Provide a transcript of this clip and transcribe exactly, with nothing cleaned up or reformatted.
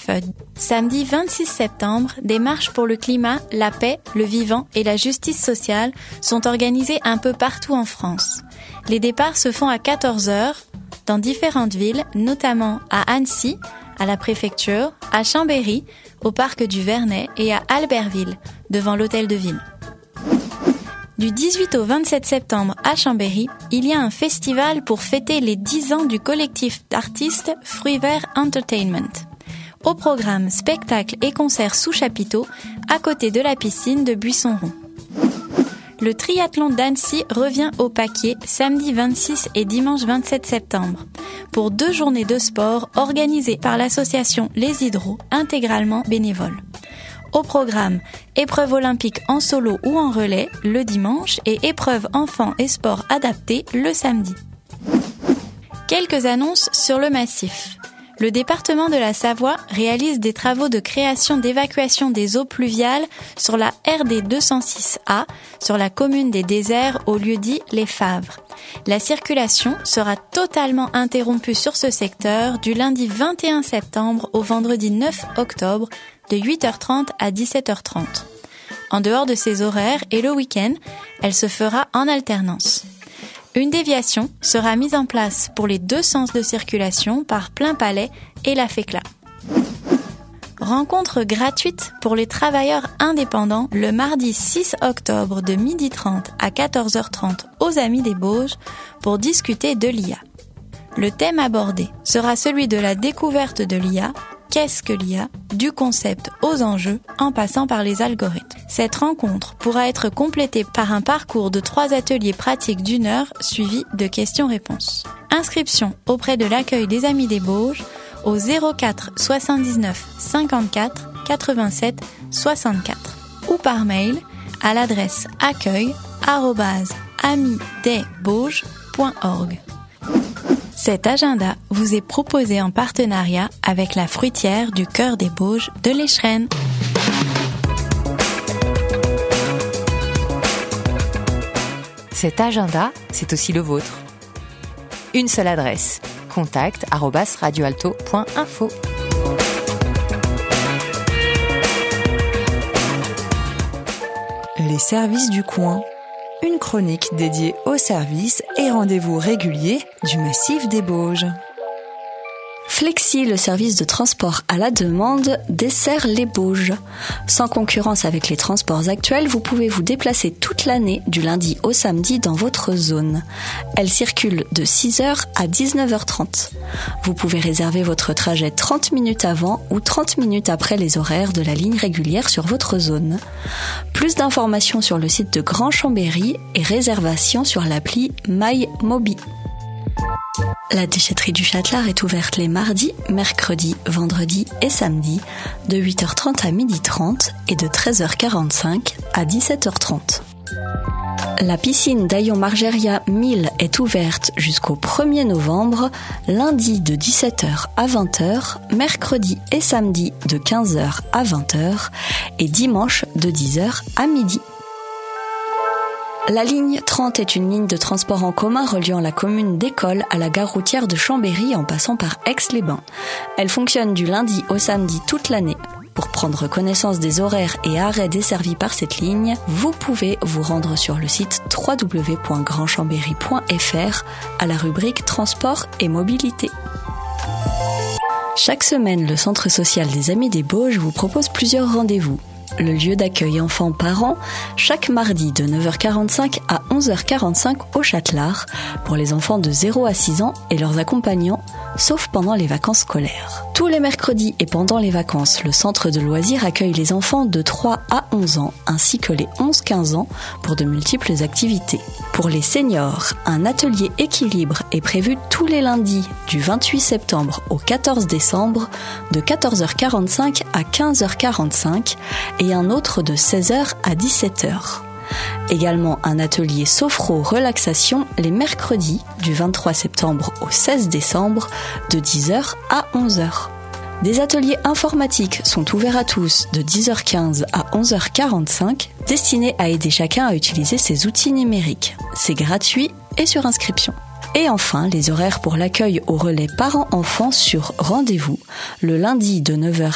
F U D. Samedi vingt-six septembre, des marches pour le climat, la paix, le vivant et la justice sociale sont organisées un peu partout en France. Les départs se font à quatorze heures dans différentes villes, notamment à Annecy, à la préfecture, à Chambéry, au parc du Vernet et à Albertville, devant l'hôtel de ville. Du dix-huit au vingt-sept septembre à Chambéry, il y a un festival pour fêter les dix ans du collectif d'artistes Fruits Verts Entertainment. Au programme, spectacles et concerts sous chapiteau, à côté de la piscine de Buisson-Rond. Le triathlon d'Annecy revient au paquet samedi vingt-six et dimanche vingt-sept septembre pour deux journées de sport organisées par l'association Les Hydros, intégralement bénévoles. Au programme, épreuve olympique en solo ou en relais le dimanche et épreuve enfants et sport adaptés le samedi. Quelques annonces sur le massif. Le département de la Savoie réalise des travaux de création d'évacuation des eaux pluviales sur la R D deux cent six A, sur la commune des Déserts au lieu-dit Les Favres. La circulation sera totalement interrompue sur ce secteur du lundi vingt et un septembre au vendredi neuf octobre de huit heures trente à dix-sept heures trente. En dehors de ces horaires et le week-end, elle se fera en alternance. Une déviation sera mise en place pour les deux sens de circulation par Plainpalais et la Fécla. Rencontre gratuite pour les travailleurs indépendants le mardi six octobre de midi trente à quatorze heures trente aux Amis des Bauges pour discuter de l'I A. Le thème abordé sera celui de la découverte de l'I A. Qu'est-ce que l'I A ? Du concept aux enjeux en passant par les algorithmes. Cette rencontre pourra être complétée par un parcours de trois ateliers pratiques d'une heure suivis de questions-réponses. Inscription auprès de l'accueil des Amis des Bauges au zéro quatre soixante-dix-neuf cinquante-quatre quatre-vingt-sept soixante-quatre ou par mail à l'adresse accueil arobase amis des bauges point org. Cet agenda vous est proposé en partenariat avec la fruitière du Cœur des Bauges de l'Échrennes. Cet agenda, c'est aussi le vôtre. Une seule adresse, contact arobase radioalto point info. Les services du coin. Une chronique dédiée aux services et rendez-vous réguliers du massif des Bauges. Flexi, le service de transport à la demande, dessert les Bauges. Sans concurrence avec les transports actuels, vous pouvez vous déplacer toute l'année du lundi au samedi dans votre zone. Elle circule de six heures à dix-neuf heures trente. Vous pouvez réserver votre trajet trente minutes avant ou trente minutes après les horaires de la ligne régulière sur votre zone. Plus d'informations sur le site de Grand Chambéry et réservations sur l'appli MyMobi. La déchetterie du Châtelard est ouverte les mardis, mercredis, vendredis et samedis de huit heures trente à midi trente et de treize heures quarante-cinq à dix-sept heures trente. La piscine d'Aillon-Margeria mille est ouverte jusqu'au premier novembre, lundi de dix-sept heures à vingt heures, mercredi et samedi de quinze heures à vingt heures et dimanche de dix heures à midi. La ligne trente est une ligne de transport en commun reliant la commune d'École à la gare routière de Chambéry en passant par Aix-les-Bains. Elle fonctionne du lundi au samedi toute l'année. Pour prendre connaissance des horaires et arrêts desservis par cette ligne, vous pouvez vous rendre sur le site w w w point grand chambéry point f r à la rubrique Transport et mobilité. Chaque semaine, le Centre social des Amis des Bauges vous propose plusieurs rendez-vous. Le lieu d'accueil enfants-parents, chaque mardi de neuf heures quarante-cinq à onze heures quarante-cinq au Châtelard, pour les enfants de zéro à six ans et leurs accompagnants, sauf pendant les vacances scolaires. Tous les mercredis et pendant les vacances, le centre de loisirs accueille les enfants de trois à onze ans, ainsi que les onze à quinze ans, pour de multiples activités. Pour les seniors, un atelier équilibre est prévu tous les lundis du vingt-huit septembre au quatorze décembre, de quatorze heures quarante-cinq à quinze heures quarante-cinq, et un autre de seize heures à dix-sept heures. Également un atelier sophro-relaxation les mercredis du vingt-trois septembre au seize décembre de dix heures à onze heures. Des ateliers informatiques sont ouverts à tous de dix heures quinze à onze heures quarante-cinq, destinés à aider chacun à utiliser ses outils numériques. C'est gratuit et sur inscription. Et enfin, les horaires pour l'accueil au relais parents-enfants sur rendez-vous, le lundi de neuf heures